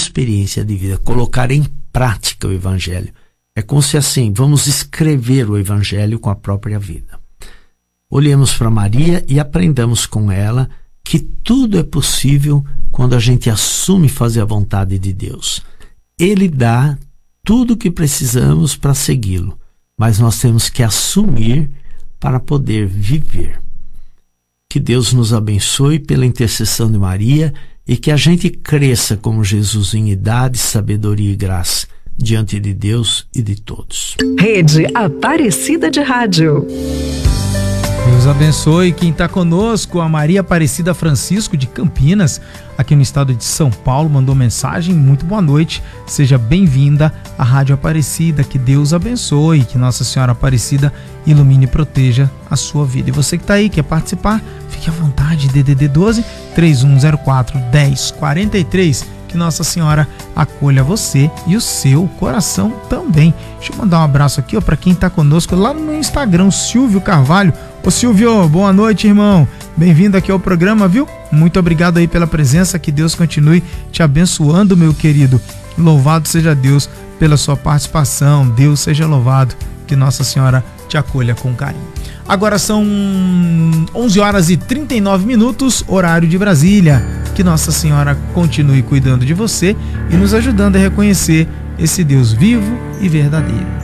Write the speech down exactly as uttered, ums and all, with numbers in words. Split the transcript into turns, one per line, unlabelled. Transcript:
experiência de vida, colocar em prática o Evangelho. É como se assim, vamos escrever o Evangelho com a própria vida. Olhemos para Maria e aprendamos com ela que tudo é possível quando a gente assume fazer a vontade de Deus. Ele dá tudo o que precisamos para segui-lo, mas nós temos que assumir para poder viver. Que Deus nos abençoe pela intercessão de Maria e que a gente cresça como Jesus em idade, sabedoria e graça diante de Deus e de todos.
Rede Aparecida de Rádio.
Deus abençoe quem está conosco. A Maria Aparecida Francisco de Campinas, aqui no estado de São Paulo, mandou mensagem. Muito boa noite, seja bem-vinda à Rádio Aparecida. Que Deus abençoe, que Nossa Senhora Aparecida ilumine e proteja a sua vida. E você que está aí, quer participar, fique à vontade. D D D doze, três um zero quatro, dez quarenta e três. Que Nossa Senhora acolha você e o seu coração também. Deixa eu mandar um abraço aqui para quem está conosco lá no Instagram, Silvio Carvalho. Ô Silvio, boa noite, irmão. Bem-vindo aqui ao programa, viu? Muito obrigado aí pela presença, que Deus continue te abençoando, meu querido. Louvado seja Deus pela sua participação. Deus seja louvado, que Nossa Senhora te acolha com carinho. Agora são onze horas e trinta e nove minutos, horário de Brasília. Que Nossa Senhora continue cuidando de você e nos ajudando a reconhecer esse Deus vivo e verdadeiro.